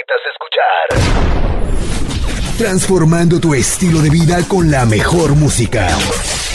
necesitas escuchar. Transformando tu estilo de vida con la mejor música.